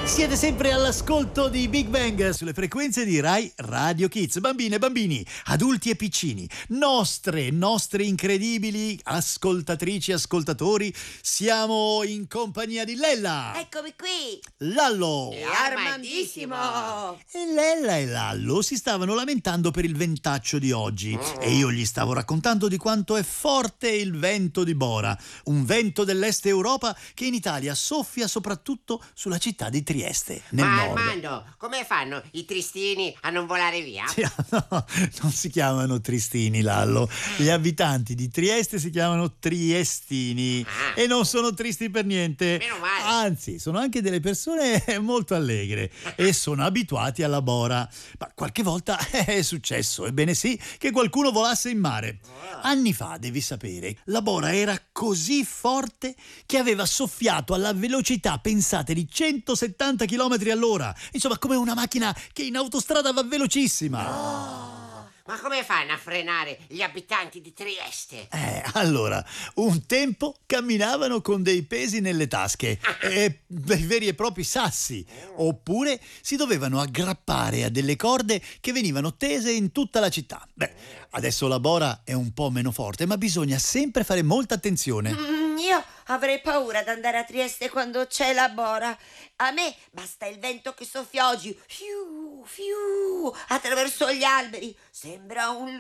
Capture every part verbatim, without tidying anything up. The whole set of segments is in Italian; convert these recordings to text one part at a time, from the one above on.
Siete sempre all'ascolto di Big Bang sulle frequenze di Rai Radio Kids. Bambine e bambini, adulti e piccini, nostre, nostre incredibili ascoltatrici e ascoltatori, siamo in compagnia di Lella. Eccomi qui. Lallo. E Armandissimo. E Lella e Lallo si stavano lamentando per il ventaccio di oggi Mm. e io gli stavo raccontando di quanto è forte il vento di Bora, un vento dell'est Europa che in Italia soffia soprattutto sulla città di Trieste, nel Ma nord. Armando, come fanno i tristini a non volare via? Sì, no, non si chiamano tristini, Lallo. Gli abitanti di Trieste si chiamano triestini Ah. e non sono tristi per niente. Meno male. Anzi, sono anche delle persone molto allegre e sono abituati alla Bora. Ma qualche volta è successo, ebbene sì, che qualcuno volasse in mare. Anni fa, devi sapere, la Bora era così forte che aveva soffiato alla velocità, pensate, di centosettanta chilometri all'ora. Insomma, come una macchina che in autostrada va velocissima. Ma come fanno a frenare gli abitanti di Trieste? Eh, allora, un tempo camminavano con dei pesi nelle tasche, eh, dei veri e propri sassi, oppure si dovevano aggrappare a delle corde che venivano tese in tutta la città. Beh, adesso la Bora è un po' meno forte, ma bisogna sempre fare molta attenzione. Mm, io avrei paura ad andare a Trieste quando c'è la Bora. A me basta il vento che soffia oggi, fiu, fiu, attraverso gli alberi. Sembra un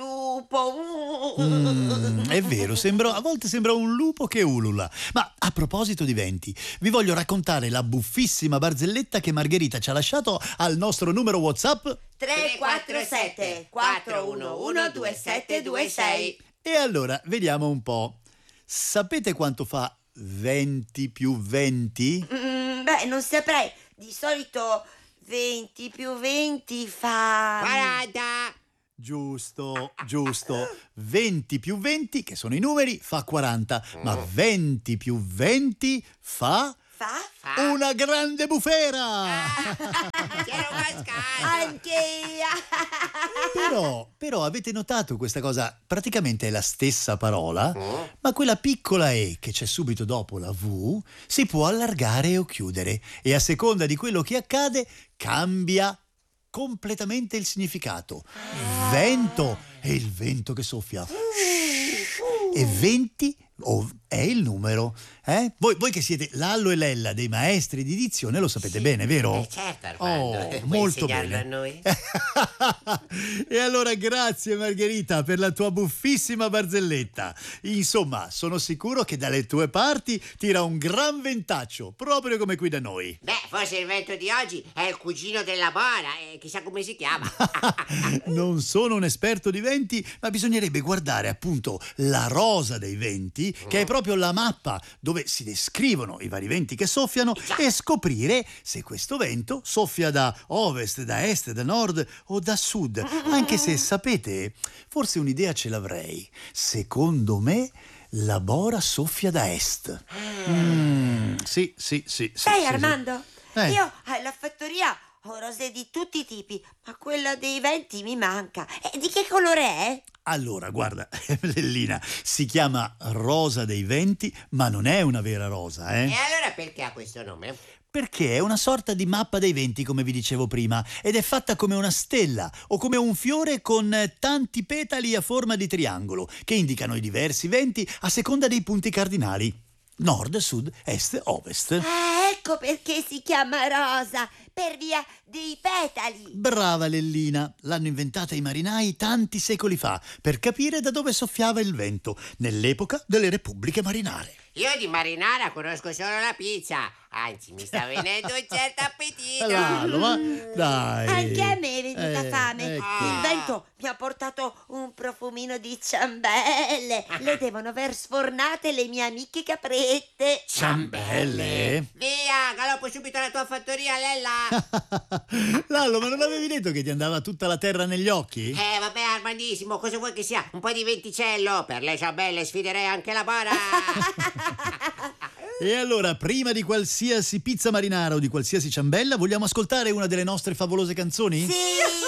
lupo. Mm, è vero, sembra, a volte sembra un lupo che ulula. Ma a proposito di venti, vi voglio raccontare la buffissima barzelletta che Margherita ci ha lasciato al nostro numero WhatsApp. tre quattro sette quattro uno uno due sette due sei. E allora, vediamo un po'. Sapete quanto fa venti più venti? Mm, beh, non saprei. Di solito venti più venti fa... quaranta! Giusto, giusto. venti più venti, che sono i numeri, fa quaranta. Ma venti più venti fa... Fa? Fa? una grande bufera! C'ero cascato! Anch'io. Però, però avete notato questa cosa? Praticamente è la stessa parola, Mm. ma quella piccola E che c'è subito dopo la V si può allargare o chiudere e a seconda di quello che accade cambia completamente il significato. Vento è il vento che soffia. E venti oh, è il numero. Eh? Voi, voi che siete Lallo e Lella dei maestri di dizione lo sapete Sì. bene, vero? Eh, certo, Armando. Oh, Vuoi molto insegnarlo bene. a noi? E allora grazie Margherita per la tua buffissima barzelletta. Insomma, sono sicuro che dalle tue parti tira un gran ventaccio, proprio come qui da noi. Beh, forse il vento di oggi è il cugino della Bora, e chissà come si chiama. Non sono un esperto di venti, ma bisognerebbe guardare appunto la rosa dei venti, che è proprio la mappa dove si descrivono i vari venti che soffiano, Già. e scoprire se questo vento soffia da ovest, da est, da nord o da sud. Anche se, sapete, forse un'idea ce l'avrei. Secondo me la Bora soffia da est. Mm, sì, sì, sì. sì Sai, sì, Armando, sì. Eh. io alla fattoria ho rose di tutti i tipi, ma quella dei venti mi manca. E di che colore è? Allora, guarda, Lellina, si chiama rosa dei venti, ma non è una vera rosa, eh? E allora perché ha questo nome? Perché è una sorta di mappa dei venti, come vi dicevo prima, ed è fatta come una stella o come un fiore con eh, tanti petali a forma di triangolo, che indicano i diversi venti a seconda dei punti cardinali. Nord, sud, est, ovest. Ah, ecco perché si chiama rosa, per via dei petali. Brava Lellina, l'hanno inventata i marinai tanti secoli fa per capire da dove soffiava il vento, nell'epoca delle repubbliche marinare. Io di marinara conosco solo la pizza. Anzi, mi sta venendo un certo appetito. Lalo, ma dai. Anche a me è venuta Eh, fame. ecco. Il vento mi ha portato un profumino di ciambelle. Le devono aver sfornate le mie amiche caprette. Ciambelle? Via, galoppo subito alla tua fattoria, Lella. Lalo, ma non avevi detto che ti andava tutta la terra negli occhi? Eh, vabbè, Armandissimo, cosa vuoi che sia? Un po' di venticello? Per le ciambelle sfiderei anche la Bora. E allora, prima di qualsiasi pizza marinara o di qualsiasi ciambella, vogliamo ascoltare una delle nostre favolose canzoni? Sì!